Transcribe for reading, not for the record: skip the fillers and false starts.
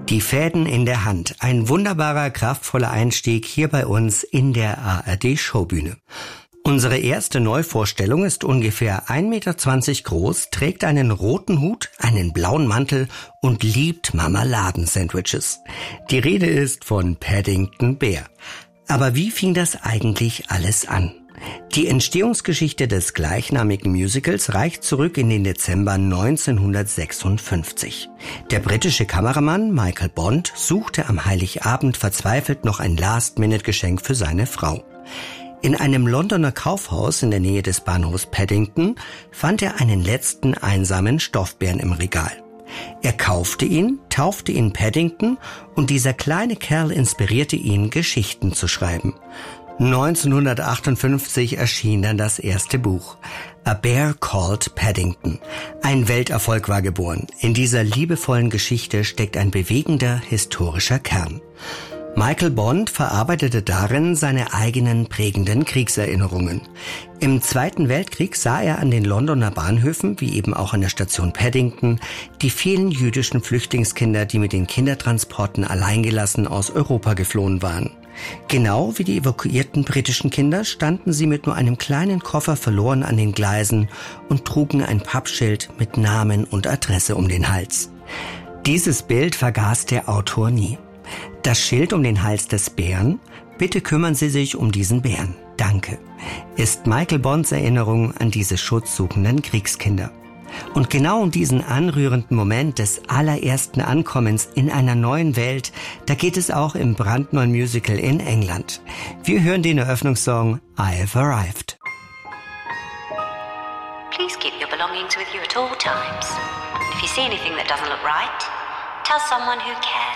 Die Fäden in der Hand. Ein wunderbarer, kraftvoller Einstieg hier bei uns in der ARD-Showbühne. Unsere erste Neuvorstellung ist ungefähr 1,20 Meter groß, trägt einen roten Hut, einen blauen Mantel und liebt Marmeladensandwiches. Die Rede ist von Paddington Bear. Aber wie fing das eigentlich alles an? Die Entstehungsgeschichte des gleichnamigen Musicals reicht zurück in den Dezember 1956. Der britische Kameramann Michael Bond suchte am Heiligabend verzweifelt noch ein Last-Minute-Geschenk für seine Frau. In einem Londoner Kaufhaus in der Nähe des Bahnhofs Paddington fand er einen letzten einsamen Stoffbären im Regal. Er kaufte ihn, taufte ihn Paddington und dieser kleine Kerl inspirierte ihn, Geschichten zu schreiben. 1958 erschien dann das erste Buch, A Bear Called Paddington. Ein Welterfolg war geboren. In dieser liebevollen Geschichte steckt ein bewegender historischer Kern. Michael Bond verarbeitete darin seine eigenen prägenden Kriegserinnerungen. Im Zweiten Weltkrieg sah er an den Londoner Bahnhöfen, wie eben auch an der Station Paddington, die vielen jüdischen Flüchtlingskinder, die mit den Kindertransporten alleingelassen aus Europa geflohen waren. Genau wie die evakuierten britischen Kinder standen sie mit nur einem kleinen Koffer verloren an den Gleisen und trugen ein Pappschild mit Namen und Adresse um den Hals. Dieses Bild vergaß der Autor nie. Das Schild um den Hals des Bären, bitte kümmern Sie sich um diesen Bären, danke, ist Michael Bonds Erinnerung an diese schutzsuchenden Kriegskinder. Und genau um diesen anrührenden Moment des allerersten Ankommens in einer neuen Welt, da geht es auch im brandneuen Musical in England. Wir hören den Eröffnungssong I've Arrived. Please keep your belongings with you at all times. If you see anything that doesn't look right, tell someone who cares.